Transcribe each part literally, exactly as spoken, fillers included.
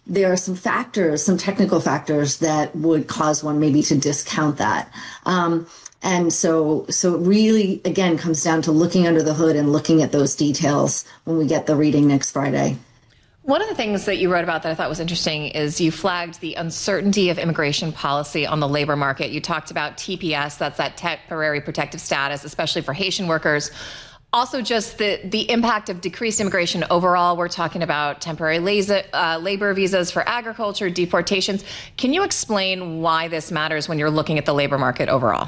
there are some factors, some technical factors that would cause one maybe to discount that. Um, and so, so it really, again, comes down to looking under the hood and looking at those details when we get the reading next Friday. One of the things that you wrote about that I thought was interesting is you flagged the uncertainty of immigration policy on the labor market. You talked about T P S, that's that temporary protective status, especially for Haitian workers. Also, just the, the impact of decreased immigration overall. We're talking about temporary laser, uh, labor visas for agriculture, deportations. Can you explain why this matters when you're looking at the labor market overall?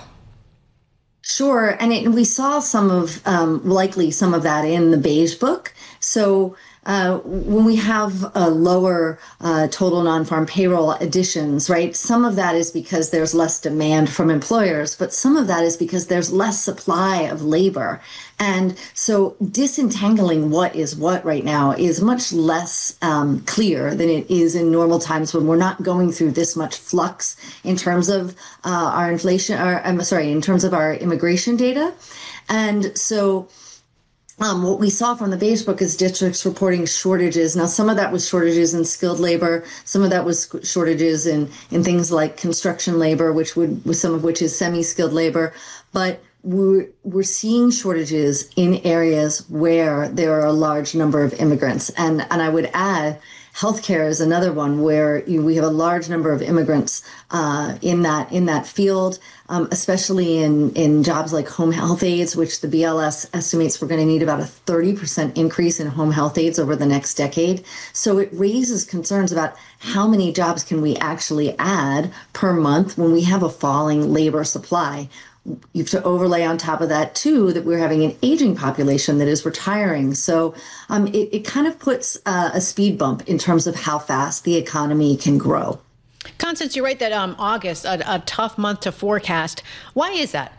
Sure. And it, we saw some of, um, likely some of that in the Beige Book. So Uh, when we have a lower uh, total non-farm payroll additions, right, some of that is because there's less demand from employers, but some of that is because there's less supply of labor. And so disentangling what is what right now is much less um, clear than it is in normal times when we're not going through this much flux in terms of uh, our inflation, or I'm sorry, in terms of our immigration data. And so Um, what we saw from the Beige Book is districts reporting shortages. Now, some of that was shortages in skilled labor. Some of that was shortages in, in things like construction labor, which would, some of which is semi-skilled labor. But we're, we're seeing shortages in areas where there are a large number of immigrants. And, and I would add, healthcare is another one where you, we have a large number of immigrants uh, in that in that field, um, especially in, in jobs like home health aides, which the B L S estimates we're going to need about a thirty percent increase in home health aides over the next decade. So it raises concerns about how many jobs can we actually add per month when we have a falling labor supply. You have to overlay on top of that, too, that we're having an aging population that is retiring. So um, it, it kind of puts uh, a speed bump in terms of how fast the economy can grow. Constance, you write that um, August, a, a tough month to forecast. Why is that?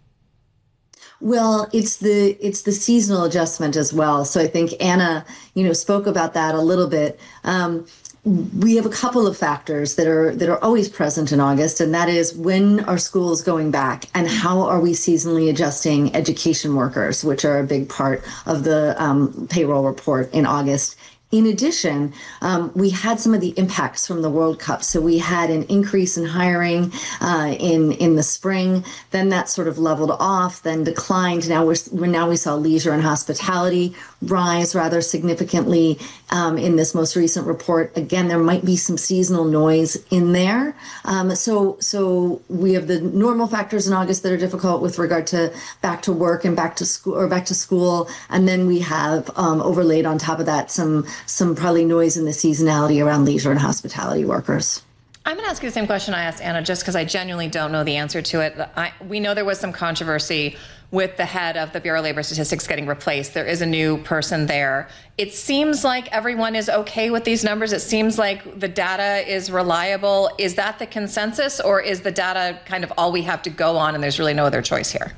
Well, it's the it's the seasonal adjustment as well. So I think Anna, you know, spoke about that a little bit. Um, we have a couple of factors that are that are always present in August, and that is when are schools going back and how are we seasonally adjusting education workers, which are a big part of the um, payroll report in August. In addition, um, we had some of the impacts from the World Cup. So we had an increase in hiring uh, in in the spring. Then that sort of leveled off, then declined. Now we're now we saw leisure and hospitality rise rather significantly um, in this most recent report. Again, there might be some seasonal noise in there. Um, so so we have the normal factors in August that are difficult with regard to back to work and back to school or back to school, and then we have um, overlaid on top of that some. some probably noise in the seasonality around leisure and hospitality workers. I'm going to ask you the same question I asked Anna, just because I genuinely don't know the answer to it. I, we know there was some controversy with the head of the Bureau of Labor Statistics getting replaced. There is a new person there. It seems like everyone is okay with these numbers. It seems like the data is reliable. Is that the consensus, or is the data kind of all we have to go on and there's really no other choice here?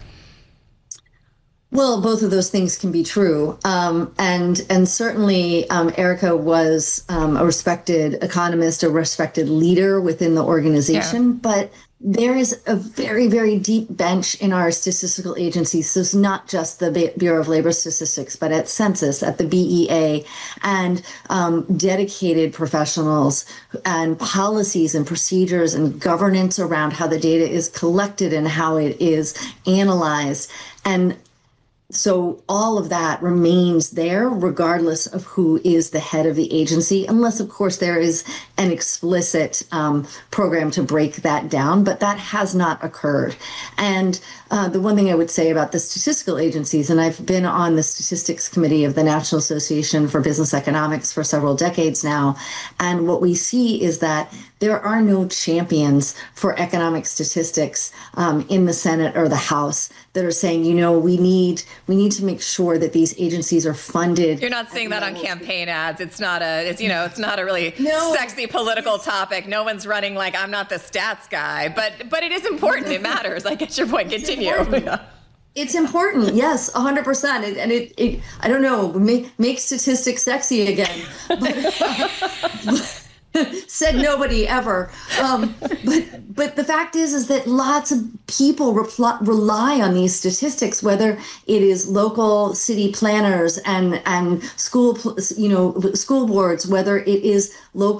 Well, both of those things can be true. Um, and and certainly um, Erica was um, a respected economist, a respected leader within the organization. Yeah. But there is a very, very deep bench in our statistical agencies. So it's not just the Bureau of Labor Statistics, but at Census, at the B E A, and um, dedicated professionals and policies and procedures and governance around how the data is collected and how it is analyzed. And so all of that remains there, regardless of who is the head of the agency, unless, of course, there is an explicit um, program to break that down. But that has not occurred. And uh, the one thing I would say about the statistical agencies, and I've been on the statistics committee of the National Association for Business Economics for several decades now, and what we see is that there are no champions for economic statistics um, in the Senate or the House that are saying, you know, we need we need to make sure that these agencies are funded. You're not seeing that on campaign ads. It's not a, it's, you know, it's not a really no, sexy political topic. No one's running like, I'm not the stats guy, but but it is important. It matters. I get your point. Continue. It's important, yes, one hundred percent. And it, it I don't know, make, make statistics sexy again. But, uh, said nobody ever. Um, but but the fact is, is that lots of people repl- rely on these statistics, whether it is local city planners and and school, you know, school boards, whether it is local